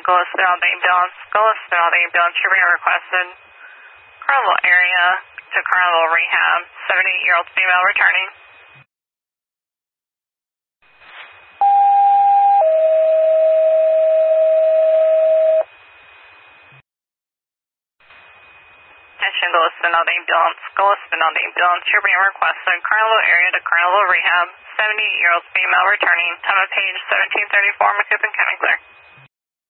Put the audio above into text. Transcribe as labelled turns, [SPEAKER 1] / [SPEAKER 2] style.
[SPEAKER 1] Gillespie on the ambulance. Gillespie on the ambulance. You're being requested. Carnival area to Carnival Rehab. 78-year-old female returning. Attention Gillespie on the ambulance. Gillespie on the ambulance. You're being requested. Carnival area to Carnival Rehab. 78-year-old female returning. Time of page 1734. McCoupin County Clear.